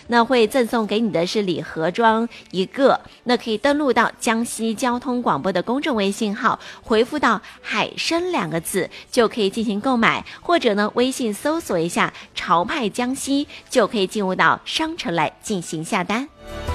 那会赠送给你的是礼盒装一个，那可以登录到江西交通广播的公众微信号，回复到海参2个字就可以进行购买，或者呢微信搜索一下潮派江西就可以进入到商城来进行下单。